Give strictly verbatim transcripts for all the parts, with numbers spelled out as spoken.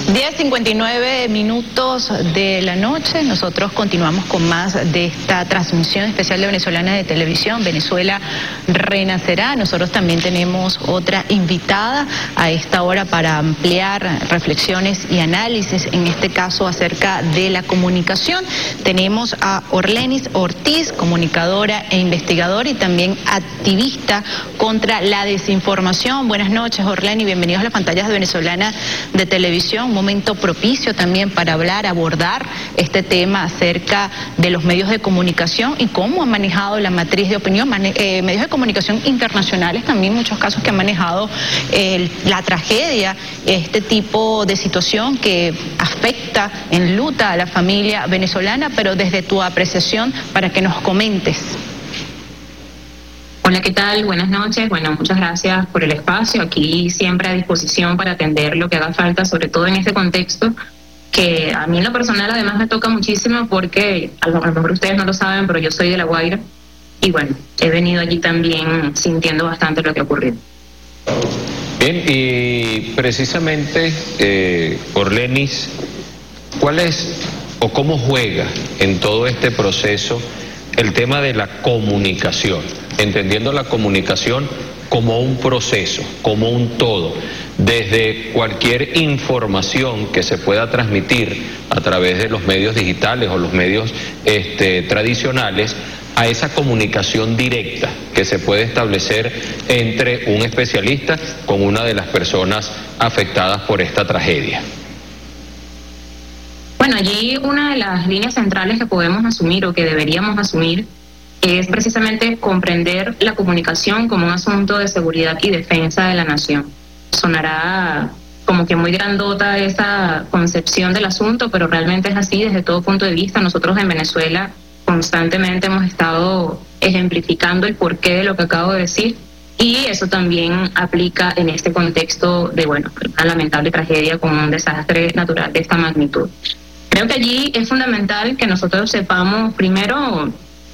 diez cincuenta y nueve minutos de la noche. Nosotros continuamos con más de esta transmisión especial de Venezolana de Televisión, Venezuela Renacerá. Nosotros también tenemos otra invitada a esta hora para ampliar reflexiones y análisis, en este caso acerca de la comunicación. Tenemos a Orlenis Ortiz, comunicadora e investigadora y también activista contra la desinformación. Buenas noches, Orlenis, bienvenidos a las pantallas de Venezolana de Televisión. Un momento propicio también para hablar, abordar este tema acerca de los medios de comunicación y cómo han manejado la matriz de opinión, eh, medios de comunicación internacionales también, muchos casos que han manejado eh, la tragedia, este tipo de situación que afecta, enluta a la familia venezolana, pero desde tu apreciación para que nos comentes. Hola, ¿qué tal? Buenas noches. Bueno, muchas gracias por el espacio. Aquí siempre a disposición para atender lo que haga falta, sobre todo en este contexto, que a mí en lo personal además me toca muchísimo porque a lo mejor ustedes no lo saben, pero yo soy de La Guaira y bueno, he venido allí también sintiendo bastante lo que ha ocurrido. Bien, y precisamente, eh, Orlenis, ¿cuál es o cómo juega en todo este proceso el tema de la comunicación? Entendiendo la comunicación como un proceso, como un todo, desde cualquier información que se pueda transmitir a través de los medios digitales o los medios este, tradicionales, a esa comunicación directa que se puede establecer entre un especialista con una de las personas afectadas por esta tragedia. Bueno, allí una de las líneas centrales que podemos asumir o que deberíamos asumir es precisamente comprender la comunicación como un asunto de seguridad y defensa de la nación. Sonará como que muy grandota esa concepción del asunto, pero realmente es así desde todo punto de vista. Nosotros en Venezuela constantemente hemos estado ejemplificando el porqué de lo que acabo de decir, y eso también aplica en este contexto de, bueno, una lamentable tragedia con un desastre natural de esta magnitud. Creo que allí es fundamental que nosotros sepamos primero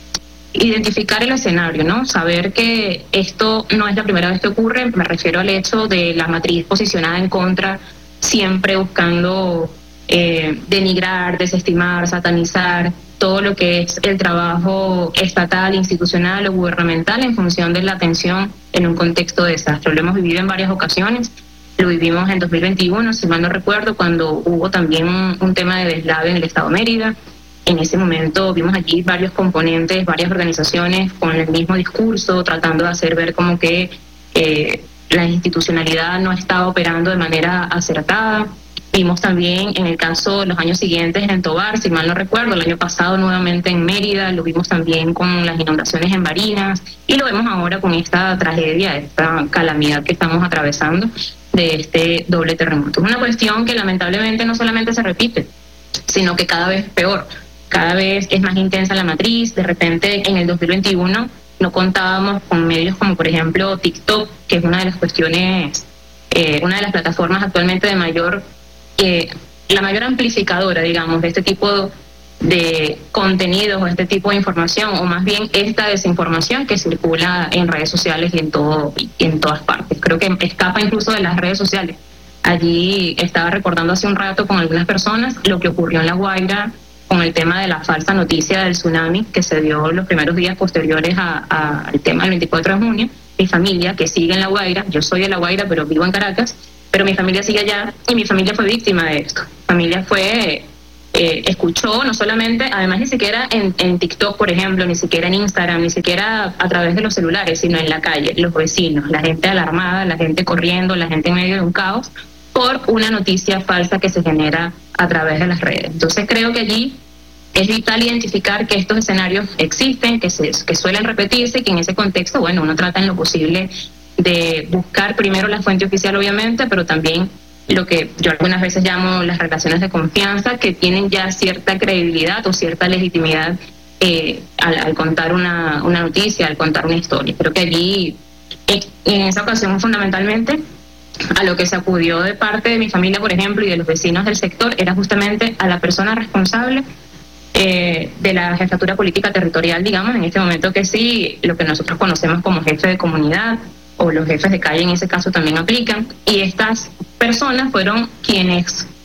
identificar el escenario, ¿no? Saber que esto no es la primera vez que ocurre. Me refiero al hecho de la matriz posicionada en contra, siempre buscando eh, denigrar, desestimar, satanizar todo lo que es el trabajo estatal, institucional o gubernamental en función de la atención en un contexto de desastre. Lo hemos vivido en varias ocasiones. Lo vivimos en dos mil veintiuno, si mal no recuerdo, cuando hubo también un, un tema de deslave en el estado Mérida. En ese momento vimos allí varios componentes, varias organizaciones con el mismo discurso, tratando de hacer ver como que eh, la institucionalidad no estaba operando de manera acertada. Vimos también en el caso de los años siguientes en Tobar, si mal no recuerdo, el año pasado nuevamente en Mérida, lo vimos también con las inundaciones en Barinas y lo vemos ahora con esta tragedia, esta calamidad que estamos atravesando de este doble terremoto. Es una cuestión que lamentablemente no solamente se repite, sino que cada vez peor. Cada vez es más intensa la matriz. De repente en el dos mil veintiuno no contábamos con medios como por ejemplo TikTok, que es una de las cuestiones, eh, una de las plataformas actualmente de mayor, eh, la mayor amplificadora, digamos, de este tipo de contenidos o este tipo de información, o más bien esta desinformación que circula en redes sociales y en todo y en todas partes. Creo que escapa incluso de las redes sociales. Allí estaba recordando hace un rato con algunas personas lo que ocurrió en La Guaira con el tema de la falsa noticia del tsunami que se dio los primeros días posteriores a, a, al tema del veinticuatro de junio. Mi familia, que sigue en La Guaira, yo soy de La Guaira, pero vivo en Caracas, pero mi familia sigue allá y mi familia fue víctima de esto. Mi familia fue, eh, escuchó no solamente, además ni siquiera en, en TikTok, por ejemplo, ni siquiera en Instagram, ni siquiera a través de los celulares, sino en la calle, los vecinos, la gente alarmada, la gente corriendo, la gente en medio de un caos, por una noticia falsa que se genera a través de las redes. Entonces creo que allí es vital identificar que estos escenarios existen, que, se, que suelen repetirse y que en ese contexto, bueno, uno trata en lo posible de buscar primero la fuente oficial, obviamente, pero también lo que yo algunas veces llamo las relaciones de confianza, que tienen ya cierta credibilidad o cierta legitimidad eh, al, al contar una, una noticia, al contar una historia. Creo que allí, en esa ocasión fundamentalmente, a lo que se acudió de parte de mi familia, por ejemplo, y de los vecinos del sector, era justamente a la persona responsable eh, de la jefatura política territorial, digamos, en este momento que sí, lo que nosotros conocemos como jefe de comunidad, o los jefes de calle en ese caso también aplican, y estas personas fueron quienes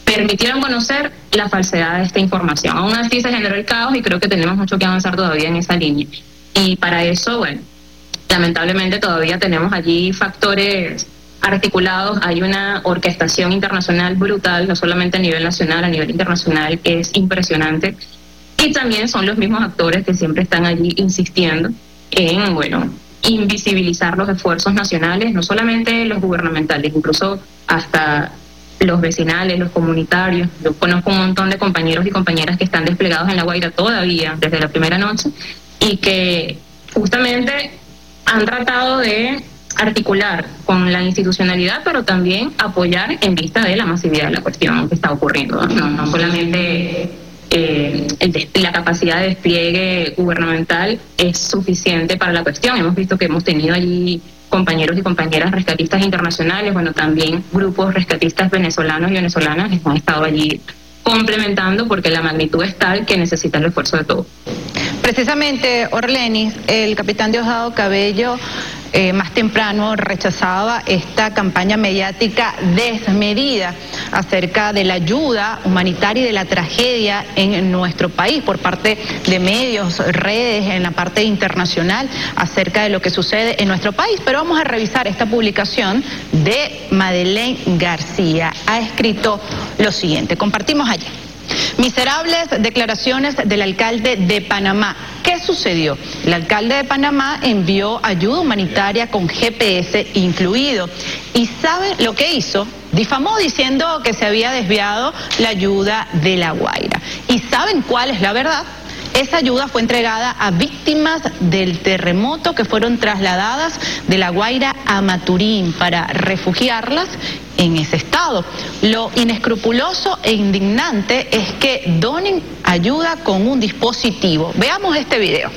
permitieron conocer la falsedad de esta información. Aún así se generó el caos y creo que tenemos mucho que avanzar todavía en esa línea. Y para eso, bueno, lamentablemente todavía tenemos allí factores articulados, hay una orquestación internacional brutal, no solamente a nivel nacional, a nivel internacional, que es impresionante. Y también son los mismos actores que siempre están allí insistiendo en, bueno, invisibilizar los esfuerzos nacionales, no solamente los gubernamentales, incluso hasta los vecinales, los comunitarios. Yo conozco un montón de compañeros y compañeras que están desplegados en La Guaira todavía, desde la primera noche, y que justamente han tratado de articular con la institucionalidad, pero también apoyar en vista de la masividad de la cuestión que está ocurriendo. No, no solamente eh, el, la capacidad de despliegue gubernamental es suficiente para la cuestión. Hemos visto que hemos tenido allí compañeros y compañeras rescatistas internacionales, bueno, también grupos rescatistas venezolanos y venezolanas que han estado allí complementando, porque la magnitud es tal que necesita el esfuerzo de todos. Precisamente, Orlenis, el capitán Diosdado Cabello eh, más temprano rechazaba esta campaña mediática desmedida acerca de la ayuda humanitaria y de la tragedia en nuestro país por parte de medios, redes, en la parte internacional acerca de lo que sucede en nuestro país. Pero vamos a revisar esta publicación de Madeleine García. Ha escrito lo siguiente, compartimos allí. Miserables declaraciones del alcalde de Panamá. ¿Qué sucedió? El alcalde de Panamá envió ayuda humanitaria con G P S incluido. ¿Y saben lo que hizo? Difamó diciendo que se había desviado la ayuda de La Guaira. ¿Y saben cuál es la verdad? Esa ayuda fue entregada a víctimas del terremoto que fueron trasladadas de La Guaira a Maturín para refugiarlas en ese estado. Lo inescrupuloso e indignante es que donen ayuda con un dispositivo. Veamos este video.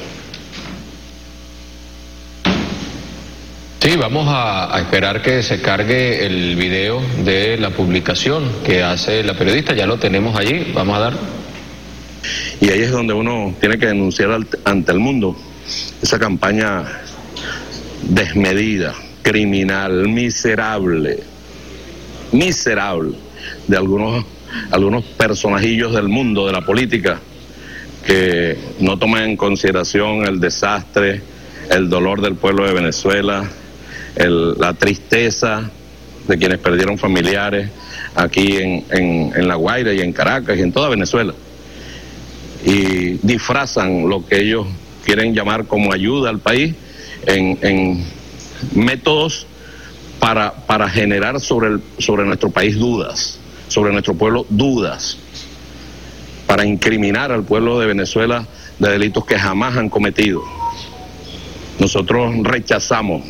Sí, vamos a, a esperar que se cargue el video de la publicación que hace la periodista. Ya lo tenemos allí, vamos a dar. Y ahí es donde uno tiene que denunciar ante el mundo esa campaña desmedida, criminal, miserable, miserable de algunos, algunos personajillos del mundo de la política que no toman en consideración el desastre, el dolor del pueblo de Venezuela, el, la tristeza de quienes perdieron familiares aquí en, en, en La Guaira y en Caracas y en toda Venezuela. Y disfrazan lo que ellos quieren llamar como ayuda al país en, en métodos para, para generar sobre, el, sobre nuestro país dudas, sobre nuestro pueblo dudas, para incriminar al pueblo de Venezuela de delitos que jamás han cometido. Nosotros rechazamos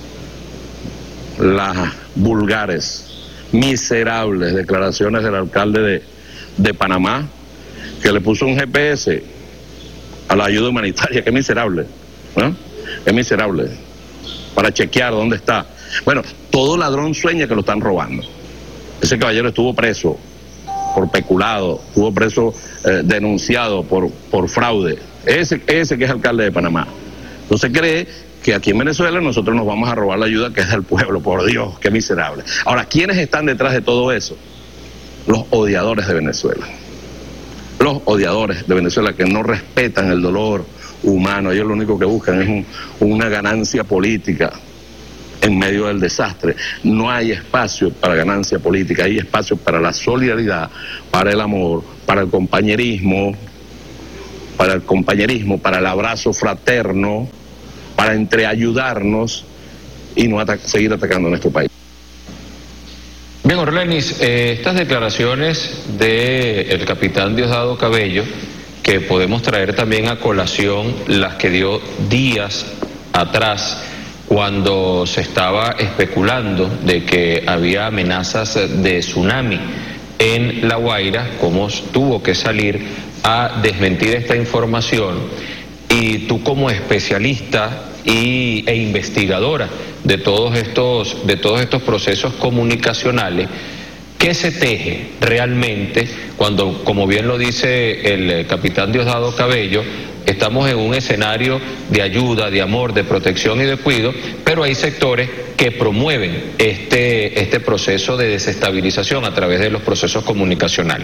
las vulgares, miserables declaraciones del alcalde de, de Panamá, que le puso un G P S a la ayuda humanitaria. Qué miserable, ¿no? Qué miserable, para chequear dónde está. Bueno, todo ladrón sueña que lo están robando. Ese caballero estuvo preso por peculado, estuvo preso, eh, denunciado por, por fraude. Ese, ese que es alcalde de Panamá. Entonces cree que aquí en Venezuela nosotros nos vamos a robar la ayuda que es del pueblo. Por Dios, qué miserable. Ahora, ¿quiénes están detrás de todo eso? Los odiadores de Venezuela. Los odiadores de Venezuela que no respetan el dolor humano. Ellos lo único que buscan es un, una ganancia política en medio del desastre. No hay espacio para ganancia política, hay espacio para la solidaridad, para el amor, para el compañerismo, para el compañerismo, para el abrazo fraterno, para entreayudarnos y no ata- seguir atacando a nuestro país. Bien, Orlenis, eh, estas declaraciones del capitán Diosdado Cabello, que podemos traer también a colación las que dio días atrás, cuando se estaba especulando de que había amenazas de tsunami en La Guaira, cómo tuvo que salir a desmentir esta información. Y tú, como especialista y, e investigadora de todos estos, de todos estos procesos comunicacionales, ¿Qué se teje realmente cuando, como bien lo dice el capitán Diosdado Cabello, estamos en un escenario de ayuda, de amor, de protección y de cuidado, pero hay sectores que promueven este, este proceso de desestabilización a través de los procesos comunicacionales?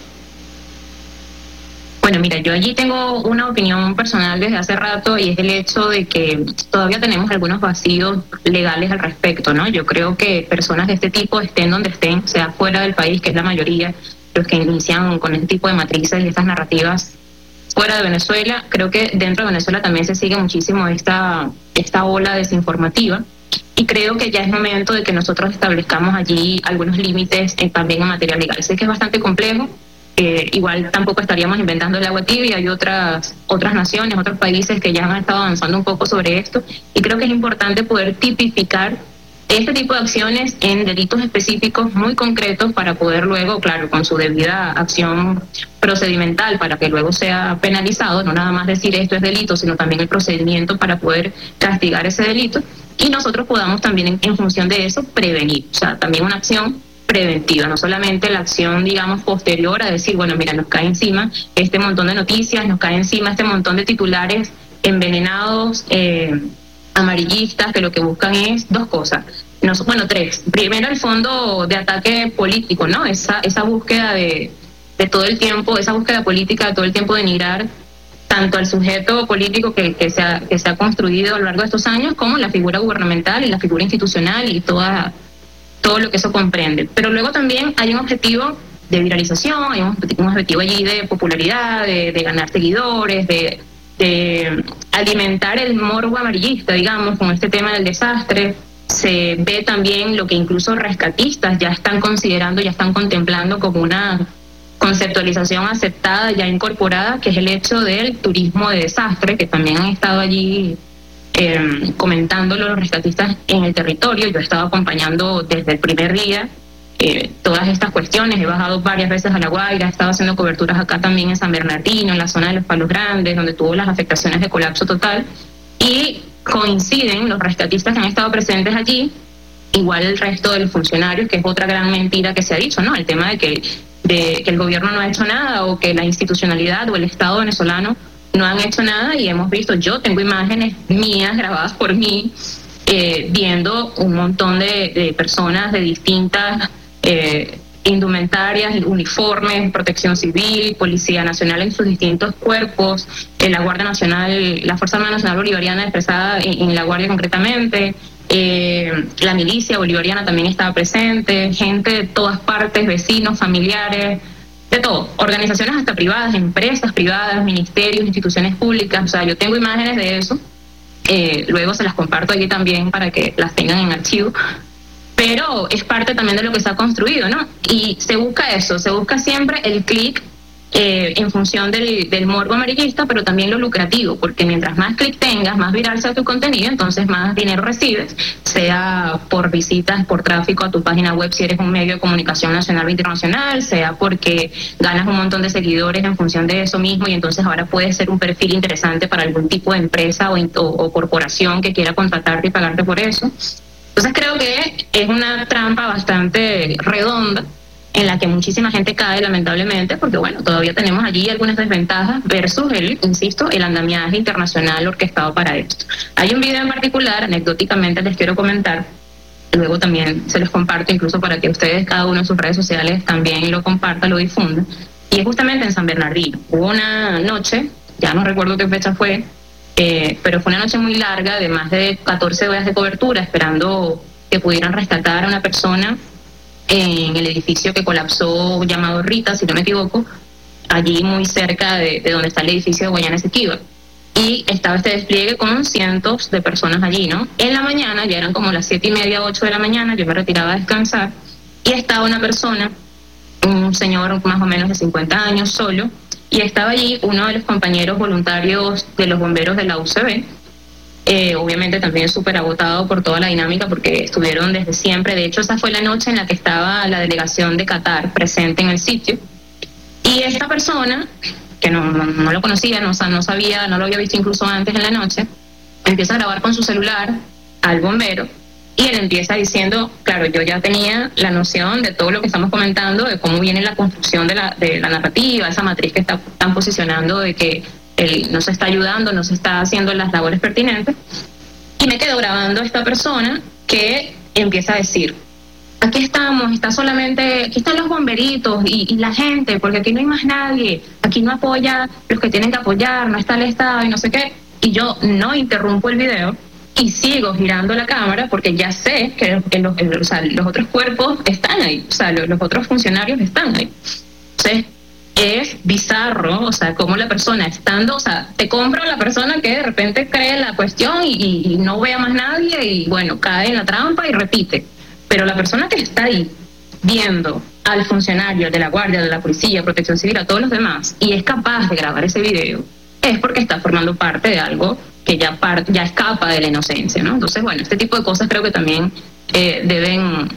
Bueno, mira, yo allí tengo una opinión personal desde hace rato y es el hecho de que todavía tenemos algunos vacíos legales al respecto, ¿no? Yo creo que personas de este tipo, estén donde estén, sea fuera del país, que es la mayoría, los que inician con este tipo de matrices y estas narrativas fuera de Venezuela, creo que dentro de Venezuela también se sigue muchísimo esta, esta ola desinformativa y creo que ya es momento de que nosotros establezcamos allí algunos límites eh, también en materia legal. Sé que es bastante complejo. Eh, igual tampoco estaríamos inventando el agua tibia, hay otras otras naciones, otros países que ya han estado avanzando un poco sobre esto y creo que es importante poder tipificar este tipo de acciones en delitos específicos muy concretos para poder luego, claro, con su debida acción procedimental para que luego sea penalizado, no nada más decir esto es delito, sino también el procedimiento para poder castigar ese delito y nosotros podamos también en, en función de eso prevenir, o sea, también una acción preventiva, no solamente la acción, digamos, posterior a decir, bueno, mira, nos cae encima este montón de noticias, nos cae encima este montón de titulares envenenados, eh, amarillistas, que lo que buscan es dos cosas, no, bueno, tres. Primero, el fondo de ataque político, ¿no? Esa, esa búsqueda de, de todo el tiempo, esa búsqueda política de todo el tiempo de denigrar tanto al sujeto político que, que, se ha, que se ha construido a lo largo de estos años, como la figura gubernamental y la figura institucional y toda todo lo que eso comprende. Pero luego también hay un objetivo de viralización, hay un, un objetivo allí de popularidad, de, de ganar seguidores, de, de alimentar el morbo amarillista, digamos, con este tema del desastre. Se ve también lo que incluso rescatistas ya están considerando, ya están contemplando como una conceptualización aceptada, ya incorporada, que es el hecho del turismo de desastre, que también han estado allí Eh, comentando los rescatistas en el territorio. Yo he estado acompañando desde el primer día eh, todas estas cuestiones, he bajado varias veces a La Guaira, he estado haciendo coberturas acá también en San Bernardino, en la zona de los Palos Grandes, donde tuvo las afectaciones de colapso total, y coinciden los rescatistas que han estado presentes allí, igual el resto de los funcionarios, que es otra gran mentira que se ha dicho, ¿no? El tema de que, de que el gobierno no ha hecho nada o que la institucionalidad o el Estado venezolano no han hecho nada y hemos visto, yo tengo imágenes mías grabadas por mí eh, viendo un montón de, de personas de distintas eh, indumentarias, uniformes, protección civil, Policía Nacional en sus distintos cuerpos, eh, la Guardia Nacional, la Fuerza Armada Nacional Bolivariana expresada en, en la Guardia concretamente, eh, la milicia bolivariana también estaba presente, gente de todas partes, vecinos, familiares, de todo, organizaciones hasta privadas, empresas privadas, ministerios, instituciones públicas, o sea, yo tengo imágenes de eso, eh, luego se las comparto allí también para que las tengan en archivo, pero es parte también de lo que se ha construido, ¿no? Y se busca eso, se busca siempre el clic eh, en función del, del morbo amarillista, pero también lo lucrativo, porque mientras más clic tengas, más viral sea tu contenido, entonces más dinero recibes, sea por visitas, por tráfico a tu página web si eres un medio de comunicación nacional o internacional, sea porque ganas un montón de seguidores en función de eso mismo y entonces ahora puedes ser un perfil interesante para algún tipo de empresa o, o, o corporación que quiera contratarte y pagarte por eso. Entonces creo que es una trampa bastante redonda en la que muchísima gente cae lamentablemente, porque bueno, todavía tenemos allí algunas desventajas versus el, insisto, el andamiaje internacional orquestado para esto. Hay un video en particular, anecdóticamente les quiero comentar, luego también se los comparto incluso para que ustedes, cada uno en sus redes sociales, también lo compartan, lo difundan, y es justamente en San Bernardino. Hubo una noche, ya no recuerdo qué fecha fue, eh, pero fue una noche muy larga, de más de catorce horas de cobertura, esperando que pudieran rescatar a una persona en el edificio que colapsó llamado Rita, si no me equivoco, allí muy cerca de, de donde está el edificio de Guayana Esequiba. Y estaba este despliegue con cientos de personas allí, ¿no? En la mañana, ya eran como las siete y media, ocho de la mañana, yo me retiraba a descansar, y estaba una persona, un señor más o menos de cincuenta años, solo, y estaba allí uno de los compañeros voluntarios de los bomberos de la U C B, Eh, obviamente también súper agotado por toda la dinámica porque estuvieron desde siempre. De hecho, esa fue la noche en la que estaba la delegación de Qatar presente en el sitio. Y esta persona, que no, no, no lo conocía, no, no sabía, no lo había visto incluso antes en la noche, empieza a grabar con su celular al bombero Y él empieza diciendo, claro, yo ya tenía la noción de todo lo que estamos comentando, de cómo viene la construcción de la, de la narrativa, esa matriz que está, están posicionando de que él no se está ayudando, no se está haciendo las labores pertinentes. Y me quedo grabando a esta persona que empieza a decir, aquí estamos, está solamente, aquí están los bomberitos y, y la gente, porque aquí no hay más nadie, aquí no apoya los que tienen que apoyar, no está el Estado y no sé qué. Y yo no interrumpo el video y sigo girando la cámara porque ya sé que, que los, el, o sea, los otros cuerpos están ahí, o sea, los, los otros funcionarios están ahí. Entonces, es bizarro, o sea, como la persona estando, o sea, te compra la persona que de repente cree la cuestión y, y, y no ve a más nadie y, bueno, cae en la trampa y repite. Pero la persona que está ahí viendo al funcionario de la Guardia, de la Policía, Protección Civil, a todos los demás, y es capaz de grabar ese video, es porque está formando parte de algo que ya, par, ya escapa de la inocencia, ¿no? Entonces, bueno, este tipo de cosas creo que también eh, deben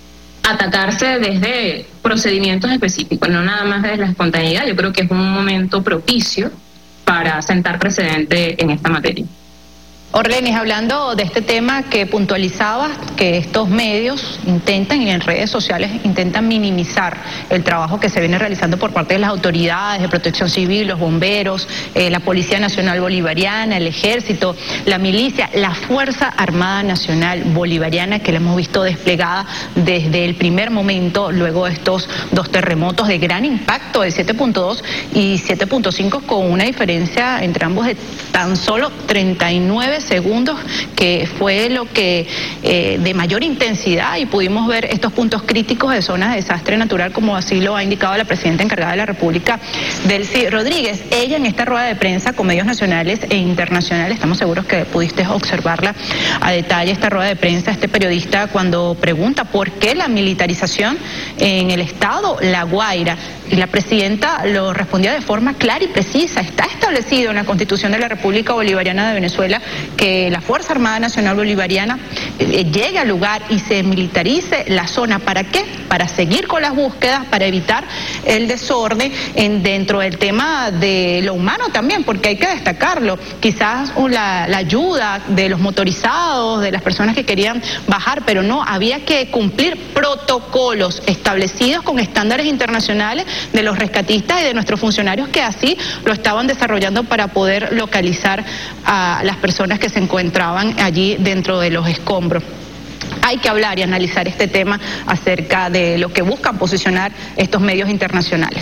atacarse desde procedimientos específicos, no nada más desde la espontaneidad. Yo creo que es un momento propicio para sentar precedente en esta materia. Orlenis, hablando de este tema que puntualizabas, que estos medios intentan y en redes sociales intentan minimizar el trabajo que se viene realizando por parte de las autoridades de protección civil, los bomberos, eh, la Policía Nacional Bolivariana, el Ejército, la milicia, la Fuerza Armada Nacional Bolivariana, que la hemos visto desplegada desde el primer momento, luego de estos dos terremotos de gran impacto de siete punto dos y siete punto cinco, con una diferencia entre ambos de tan solo treinta y nueve segundos, que fue lo que eh, de mayor intensidad, y pudimos ver estos puntos críticos de zonas de desastre natural, como así lo ha indicado la presidenta encargada de la República, Delcy Rodríguez. Ella, en esta rueda de prensa con medios nacionales e internacionales, estamos seguros que pudiste observarla a detalle, esta rueda de prensa, este periodista cuando pregunta por qué la militarización en el estado La Guaira, y la presidenta lo respondía de forma clara y precisa. Está establecido en la Constitución de la República Bolivariana de Venezuela que la Fuerza Armada Nacional Bolivariana eh, llegue al lugar y se militarice la zona. ¿Para qué? Para seguir con las búsquedas, para evitar el desorden en, dentro del tema de lo humano también, porque hay que destacarlo. Quizás la, la ayuda de los motorizados, de las personas que querían bajar, pero no, había que cumplir protocolos establecidos con estándares internacionales de los rescatistas y de nuestros funcionarios, que así lo estaban desarrollando para poder localizar a las personas que se encontraban allí dentro de los escombros. Hay que hablar y analizar este tema acerca de lo que buscan posicionar estos medios internacionales.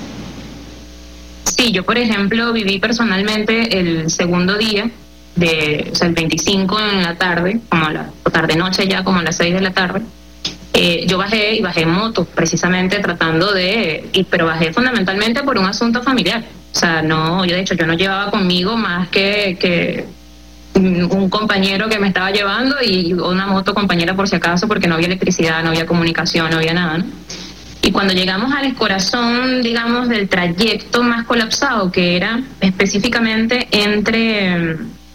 Sí, yo por ejemplo viví personalmente el segundo día, de, o sea, el veinticinco en la tarde, como a la o tarde noche ya, como a las seis de la tarde. Eh, yo bajé y bajé en moto, precisamente tratando de, y, pero bajé fundamentalmente por un asunto familiar. O sea, no, yo de hecho yo no llevaba conmigo más que, que un compañero que me estaba llevando y una moto compañera por si acaso, porque no había electricidad, no había comunicación, no había nada, ¿no? Y cuando llegamos al corazón, digamos, del trayecto más colapsado, que era específicamente entre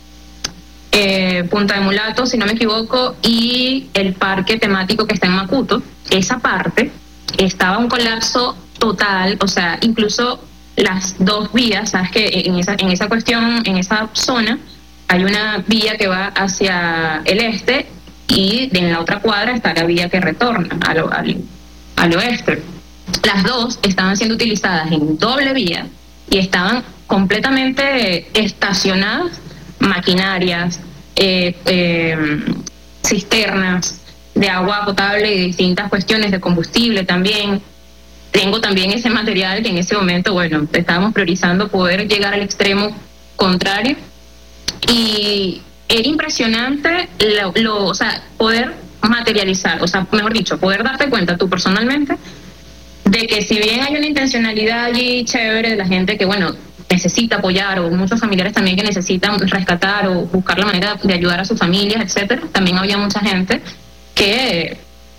Eh, Punta de Mulato, si no me equivoco, y el parque temático que está en Macuto, esa parte estaba un colapso total, o sea, incluso las dos vías, sabes que en esa, en esa cuestión, en esa zona, hay una vía que va hacia el este y en la otra cuadra está la vía que retorna al, al, al oeste. Las dos estaban siendo utilizadas en doble vía y estaban completamente estacionadas maquinarias, eh, eh, cisternas de agua potable y distintas cuestiones de combustible también. Tengo también ese material que en ese momento, bueno, estábamos priorizando poder llegar al extremo contrario, y era impresionante lo, lo, o sea, poder materializar, o sea, mejor dicho, poder darte cuenta tú personalmente de que si bien hay una intencionalidad allí chévere de la gente que, bueno, necesita apoyar, o muchos familiares también que necesitan rescatar o buscar la manera de ayudar a sus familias, etcétera, también había mucha gente que,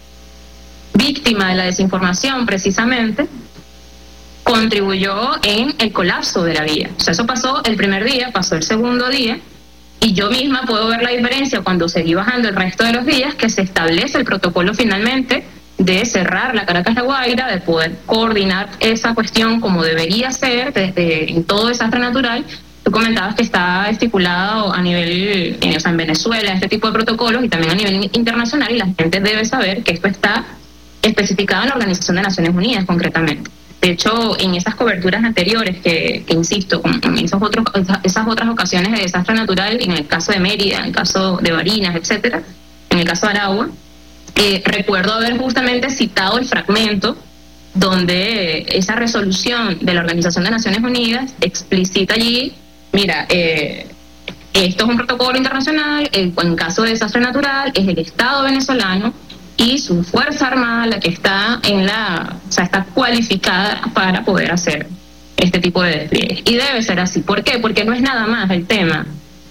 víctima de la desinformación precisamente, contribuyó en el colapso de la vía. O sea, eso pasó el primer día, pasó el segundo día, y yo misma puedo ver la diferencia cuando seguí bajando el resto de los días, que se establece el protocolo finalmente de cerrar la Caracas-La Guaira, de poder coordinar esa cuestión como debería ser desde en todo desastre natural, tú comentabas que está estipulado a nivel, eh, o sea, en Venezuela, este tipo de protocolos y también a nivel internacional, y la gente debe saber que esto está especificado en la Organización de Naciones Unidas concretamente. De hecho, en esas coberturas anteriores, que, que insisto, en esos otros, esas otras ocasiones de desastre natural, en el caso de Mérida, en el caso de Barinas, etcétera, en el caso de Aragua, eh, recuerdo haber justamente citado el fragmento donde esa resolución de la Organización de Naciones Unidas explicita allí, mira, eh, esto es un protocolo internacional, en, en caso de desastre natural es el Estado venezolano y su Fuerza Armada la que está en la, o sea, está cualificada para poder hacer este tipo de despliegues. Y debe ser así. ¿Por qué? Porque no es nada más el tema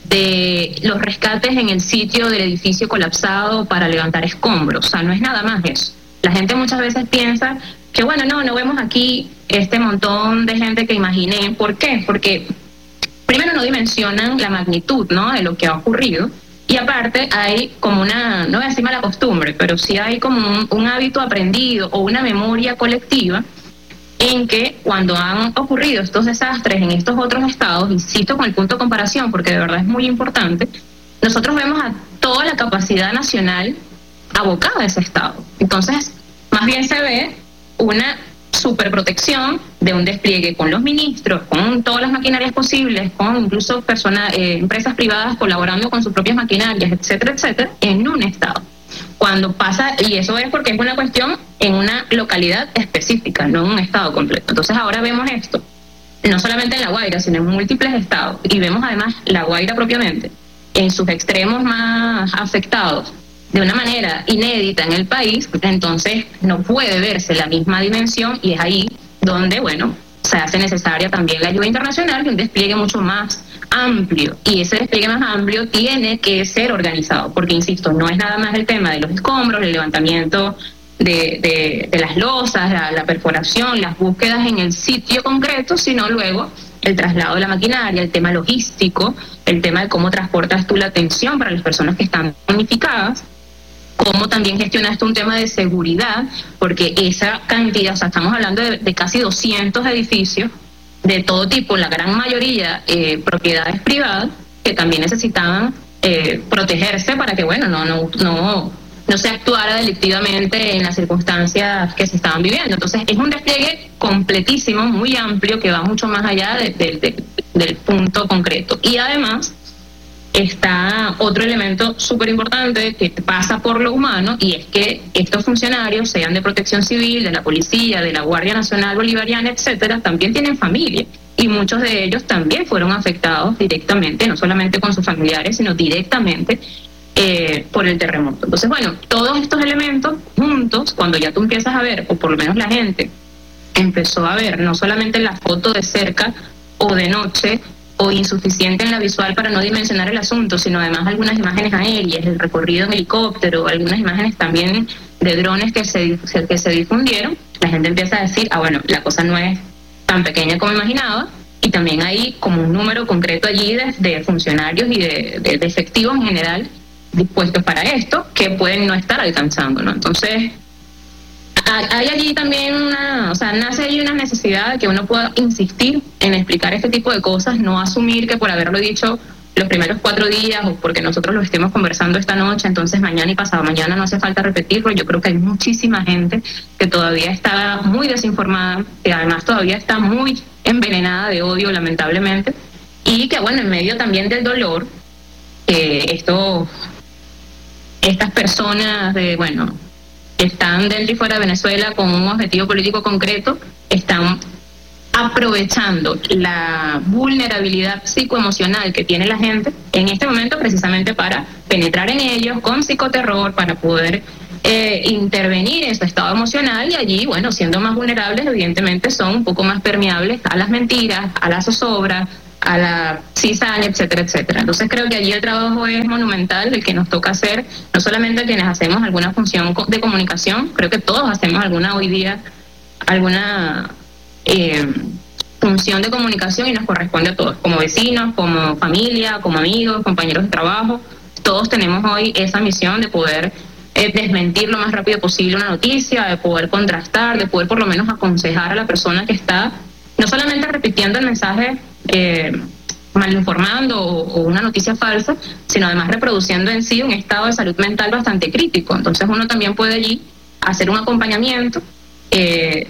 de los rescates en el sitio del edificio colapsado para levantar escombros. O sea, no es nada más eso. La gente muchas veces piensa que, bueno, no, no vemos aquí este montón de gente que imaginé. ¿Por qué? Porque primero no dimensionan la magnitud, ¿no?, de lo que ha ocurrido. Y aparte hay como una, no voy a decir mala costumbre, pero sí hay como un, un hábito aprendido o una memoria colectiva en que cuando han ocurrido estos desastres en estos otros estados, insisto con el punto de comparación porque de verdad es muy importante, nosotros vemos a toda la capacidad nacional abocada a ese estado. Entonces, más bien se ve una superprotección de un despliegue con los ministros, con todas las maquinarias posibles, con incluso personas, eh, empresas privadas colaborando con sus propias maquinarias, etcétera, etcétera, en un estado. Cuando pasa, y eso es porque es una cuestión en una localidad específica, no en un estado completo. Entonces ahora vemos esto, no solamente en La Guaira, sino en múltiples estados, y vemos además La Guaira propiamente, en sus extremos más afectados, de una manera inédita en el país, entonces no puede verse la misma dimensión y es ahí donde, bueno, se hace necesaria también la ayuda internacional y un despliegue mucho más amplio. Y ese despliegue más amplio tiene que ser organizado, porque, insisto, no es nada más el tema de los escombros, el levantamiento de, de, de las losas, la, la perforación, las búsquedas en el sitio concreto, sino luego el traslado de la maquinaria, el tema logístico, el tema de cómo transportas tú la atención para las personas que están damnificadas, cómo también gestionaste un tema de seguridad, porque esa cantidad, o sea, estamos hablando de, de casi doscientos edificios de todo tipo, la gran mayoría eh, propiedades privadas, que también necesitaban eh, protegerse para que, bueno, no, no, no, no se actuara delictivamente en las circunstancias que se estaban viviendo. Entonces, es un despliegue completísimo, muy amplio, que va mucho más allá de, de, de, del punto concreto. Y además está otro elemento súper importante que pasa por lo humano, y es que estos funcionarios, sean de Protección Civil, de la Policía, de la Guardia Nacional Bolivariana, etcétera, también tienen familia, y muchos de ellos también fueron afectados directamente, no solamente con sus familiares, sino directamente eh, por el terremoto. Entonces, bueno, todos estos elementos juntos, cuando ya tú empiezas a ver, o por lo menos la gente empezó a ver, no solamente la foto de cerca o de noche, o insuficiente en la visual para no dimensionar el asunto, sino además algunas imágenes aéreas, el recorrido en helicóptero, algunas imágenes también de drones que se, que se difundieron, la gente empieza a decir, ah, bueno, la cosa no es tan pequeña como imaginaba, y también hay como un número concreto allí de, de funcionarios y de, de, de efectivos en general dispuestos para esto, que pueden no estar alcanzando, ¿no? Entonces, hay allí también una, o sea, nace allí una necesidad de que uno pueda insistir en explicar este tipo de cosas, no asumir que por haberlo dicho los primeros cuatro días o porque nosotros lo estemos conversando esta noche, entonces mañana y pasado mañana no hace falta repetirlo. Yo creo que hay muchísima gente que todavía está muy desinformada, que además todavía está muy envenenada de odio, lamentablemente, y que, bueno, en medio también del dolor, eh, esto, estas personas de, bueno, están dentro y fuera de Venezuela con un objetivo político concreto, están aprovechando la vulnerabilidad psicoemocional que tiene la gente en este momento precisamente para penetrar en ellos con psicoterror, para poder eh, intervenir en su estado emocional, y allí, bueno, siendo más vulnerables, evidentemente son un poco más permeables a las mentiras, a la zozobra, a la cizaña, etcétera, etcétera. Entonces creo que allí el trabajo es monumental, el que nos toca hacer, no solamente quienes hacemos alguna función de comunicación, creo que todos hacemos alguna hoy día, alguna eh, función de comunicación, y nos corresponde a todos, como vecinos, como familia, como amigos, compañeros de trabajo, todos tenemos hoy esa misión de poder eh, desmentir lo más rápido posible una noticia, de poder contrastar, de poder por lo menos aconsejar a la persona que está no solamente repitiendo el mensaje Eh, malinformando o, o una noticia falsa, sino además reproduciendo en sí un estado de salud mental bastante crítico. Entonces uno también puede allí hacer un acompañamiento eh,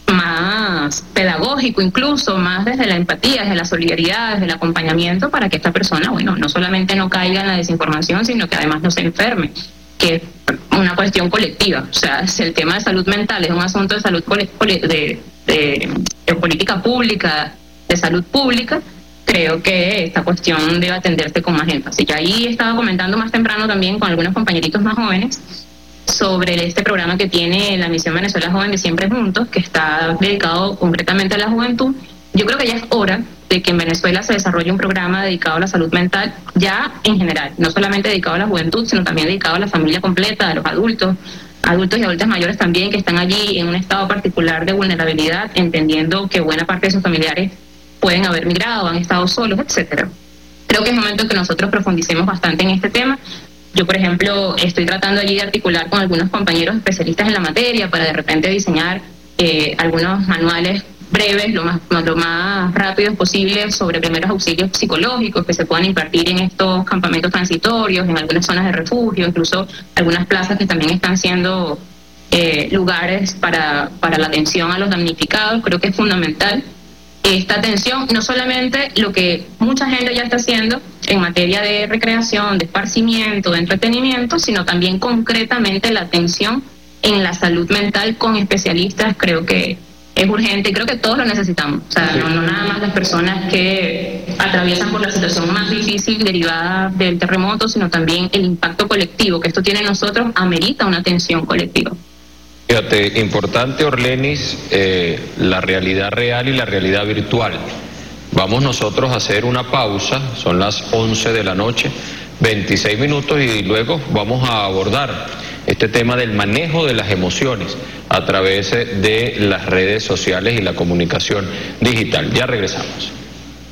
más pedagógico, incluso más desde la empatía, desde la solidaridad, desde el acompañamiento, para que esta persona, bueno, no solamente no caiga en la desinformación, sino que además no se enferme, que es una cuestión colectiva. O sea, si el tema de salud mental es un asunto de salud de, de, de, de política pública, de salud pública, creo que esta cuestión debe atenderse con más énfasis. Y ahí estaba comentando más temprano también con algunos compañeritos más jóvenes sobre este programa que tiene la Misión Venezuela Joven de Siempre Juntos, que está dedicado concretamente a la juventud. Yo creo que ya es hora de que en Venezuela se desarrolle un programa dedicado a la salud mental, ya en general, no solamente dedicado a la juventud, sino también dedicado a la familia completa, a los adultos, adultos y adultas mayores también, que están allí en un estado particular de vulnerabilidad, entendiendo que buena parte de sus familiares pueden haber migrado, han estado solos, etcétera. Creo que es momento que nosotros profundicemos bastante en este tema. Yo, por ejemplo, estoy tratando allí de articular con algunos compañeros especialistas en la materia para de repente diseñar eh, algunos manuales breves, lo más, lo más rápidos posible, sobre primeros auxilios psicológicos que se puedan impartir en estos campamentos transitorios, en algunas zonas de refugio, incluso algunas plazas que también están siendo eh, lugares para, para la atención a los damnificados. Creo que es fundamental esta atención, no solamente lo que mucha gente ya está haciendo en materia de recreación, de esparcimiento, de entretenimiento, sino también concretamente la atención en la salud mental con especialistas. Creo que es urgente y creo que todos lo necesitamos. O sea, no, no nada más las personas que atraviesan por la situación más difícil derivada del terremoto, sino también el impacto colectivo que esto tiene en nosotros amerita una atención colectiva. Fíjate, importante, Orlenis, eh, la realidad real y la realidad virtual. Vamos nosotros a hacer una pausa, son las once de la noche, veintiséis minutos, y luego vamos a abordar este tema del manejo de las emociones a través de las redes sociales y la comunicación digital. Ya regresamos.